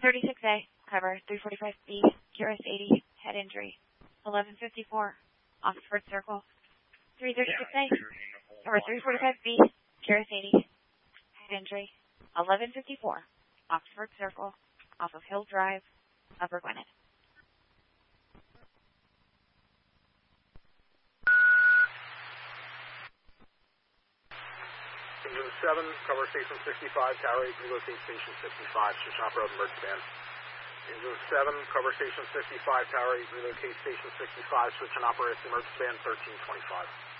36A, cover 345B, QRS-80, head injury. 1154, Oxford Circle. 336A, cover 345B, QRS-80, head injury. 1154, Oxford Circle, off of Hill Drive, Upper Gwinnett. Engine 7, cover station 65, Tower 8, relocate station 65, switch operator emergency band. Engine 7, cover station 65, Tower 8, relocate station 65, switch and operator emergency band 1325.